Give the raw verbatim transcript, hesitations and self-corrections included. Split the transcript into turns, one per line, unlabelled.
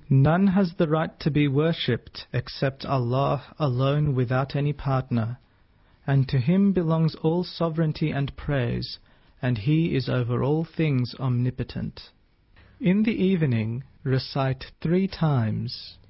None has the right to be worshipped except Allah alone without any partner, and to Him belongs all sovereignty and praise, and He is over all things omnipotent. In the evening recite three times